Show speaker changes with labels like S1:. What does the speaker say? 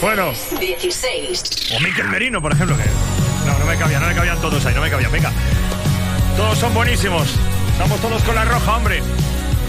S1: Bueno.
S2: 16.
S1: O Mikel Merino, por ejemplo, que... No me cabían todos ahí, no me cabían. Venga. Todos son buenísimos. Estamos todos con la roja, hombre.